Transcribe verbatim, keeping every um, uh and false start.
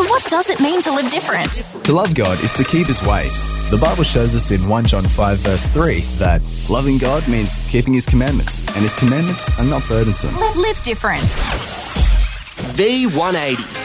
what does it mean to live different? To love God is to keep his ways. The Bible shows us in First John five verse three that loving God means keeping his commandments, and his commandments are not burdensome. Live different. V one eighty.